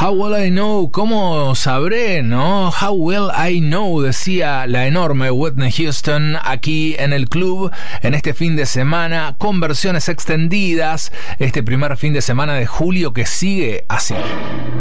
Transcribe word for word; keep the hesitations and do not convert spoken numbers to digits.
How will I know? ¿Cómo sabré, no? How will I know? Decía la enorme Whitney Houston aquí en el club en este fin de semana con versiones extendidas. Este primer fin de semana de julio que sigue así.